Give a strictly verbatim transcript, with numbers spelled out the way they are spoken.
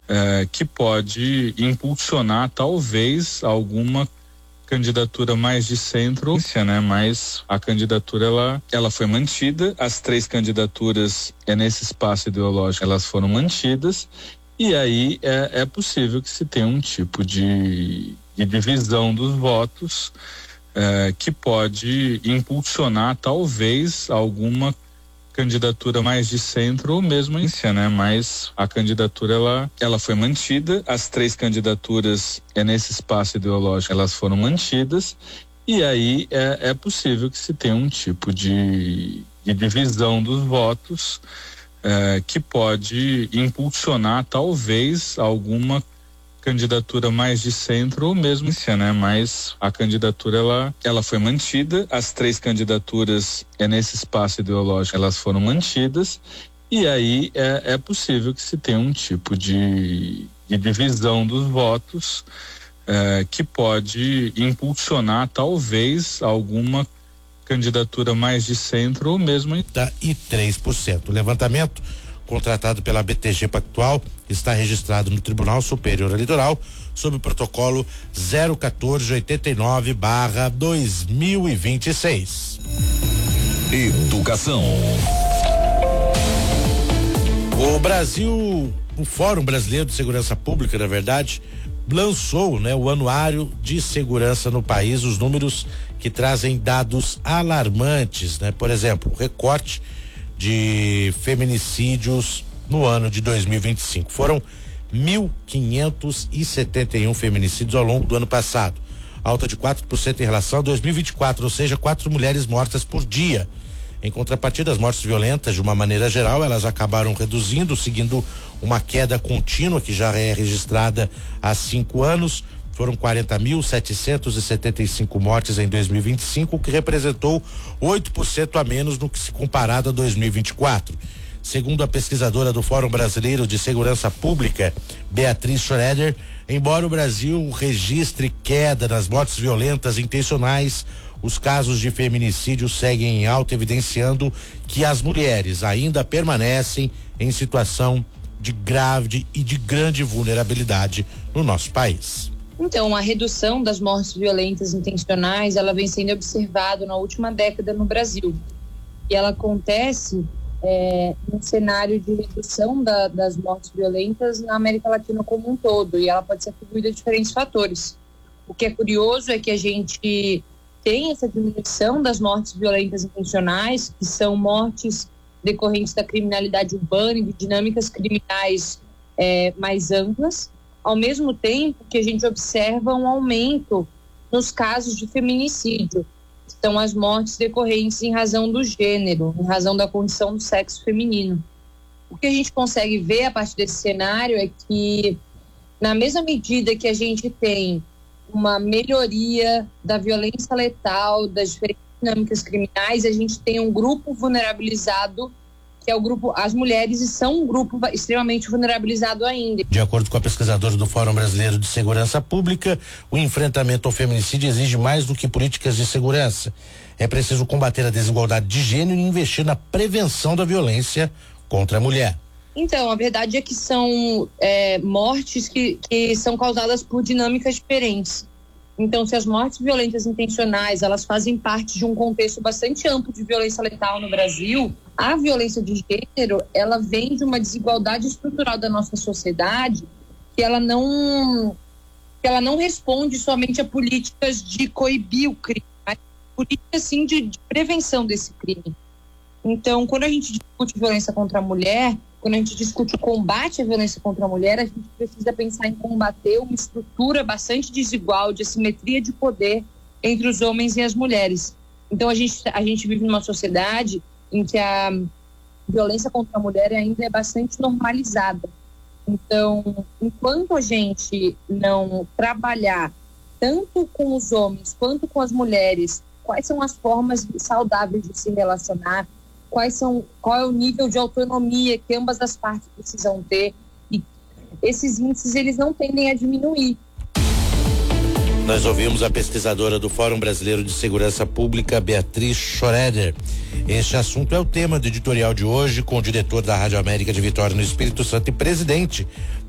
é, que pode impulsionar talvez alguma candidatura mais de centro, né? Mas a candidatura ela, ela foi mantida, as três candidaturas é nesse espaço ideológico, elas foram mantidas, e aí é, é possível que se tenha um tipo de, de divisão dos votos é, que pode impulsionar talvez alguma candidatura mais de centro ou mesmo em si, né? Mas a candidatura ela, ela foi mantida, as três candidaturas é nesse espaço ideológico, elas foram mantidas, e aí é, é possível que se tenha um tipo de, de divisão dos votos é, que pode impulsionar talvez alguma candidatura mais de centro ou mesmo em si, né? Mas a candidatura ela, ela foi mantida, as três candidaturas é nesse espaço ideológico, elas foram mantidas, e aí é, é possível que se tenha um tipo de, de divisão dos votos é, que pode impulsionar talvez alguma candidatura mais de centro ou mesmo em... E três por cento. O levantamento contratado pela B T G Pactual está registrado no Tribunal Superior Eleitoral sob o protocolo zero quatorze oitenta e nove barra dois mil e vinte e seis. Educação. O Brasil, o Fórum Brasileiro de Segurança Pública, na verdade, lançou, né, o Anuário de Segurança no país, os números que trazem dados alarmantes, né? Por exemplo, o recorte de feminicídios no ano de dois mil e vinte e cinco. Foram mil quinhentos e setenta e um feminicídios ao longo do ano passado, alta de quatro por cento em relação a dois mil e vinte e quatro, ou seja, quatro mulheres mortas por dia. Em contrapartida, as mortes violentas, de uma maneira geral, elas acabaram reduzindo, seguindo uma queda contínua que já é registrada há cinco anos. Foram quarenta mil setecentos e setenta e cinco mortes em dois mil e vinte e cinco, o que representou oito por cento a menos no que se comparado a dois mil e vinte e quatro. Segundo a pesquisadora do Fórum Brasileiro de Segurança Pública, Beatriz Schroeder, embora o Brasil registre queda nas mortes violentas intencionais, os casos de feminicídio seguem em alta, evidenciando que as mulheres ainda permanecem em situação de grave e de grande vulnerabilidade no nosso país. Então, a redução das mortes violentas intencionais, ela vem sendo observada na última década no Brasil. E ela acontece é, num cenário de redução da, das mortes violentas na América Latina como um todo. E ela pode ser atribuída a diferentes fatores. O que é curioso é que a gente tem essa diminuição das mortes violentas intencionais, que são mortes decorrentes da criminalidade urbana e de dinâmicas criminais é, mais amplas, ao mesmo tempo que a gente observa um aumento nos casos de feminicídio, que são as mortes decorrentes em razão do gênero, em razão da condição do sexo feminino. O que a gente consegue ver a partir desse cenário é que, na mesma medida que a gente tem uma melhoria da violência letal, das diferentes dinâmicas criminais, a gente tem um grupo vulnerabilizado, que é o grupo, as mulheres, e são um grupo extremamente vulnerabilizado ainda. De acordo com a pesquisadora do Fórum Brasileiro de Segurança Pública, o enfrentamento ao feminicídio exige mais do que políticas de segurança. É preciso combater a desigualdade de gênero e investir na prevenção da violência contra a mulher. Então, a verdade é que são é, mortes que, que são causadas por dinâmicas diferentes. Então, se as mortes violentas intencionais, elas fazem parte de um contexto bastante amplo de violência letal no Brasil, a violência de gênero, ela vem de uma desigualdade estrutural da nossa sociedade, que ela não, que ela não responde somente a políticas de coibir o crime, mas políticas, sim, de, de prevenção desse crime. Então, quando a gente discute violência contra a mulher, quando a gente discute o combate à violência contra a mulher, a gente precisa pensar em combater uma estrutura bastante desigual, de assimetria de poder entre os homens e as mulheres. Então, a gente, a gente vive numa sociedade em que a violência contra a mulher ainda é bastante normalizada. Então, enquanto a gente não trabalhar tanto com os homens quanto com as mulheres, quais são as formas saudáveis de se relacionar, quais são, qual é o nível de autonomia que ambas as partes precisam ter, e esses índices, eles não tendem a diminuir. Nós ouvimos a pesquisadora do Fórum Brasileiro de Segurança Pública, Beatriz Schroeder. Este assunto é o tema do editorial de hoje, com o diretor da Rádio América de Vitória no Espírito Santo e presidente